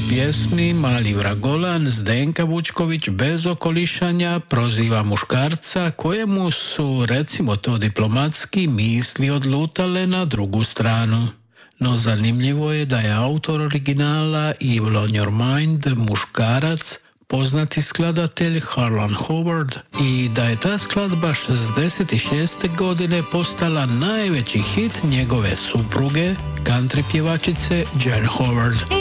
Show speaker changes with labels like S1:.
S1: pjesmi Mali vragolan Zdenka Vučković bez okolišanja proziva muškarca kojemu su, recimo to diplomatski, misli odlutale na drugu stranu. No zanimljivo je da je autor originala Evil on Your Mind muškarac, poznati skladatelj Harlan Howard, i da je ta skladba 66. godine postala najveći hit njegove supruge, country pjevačice Jan Howard.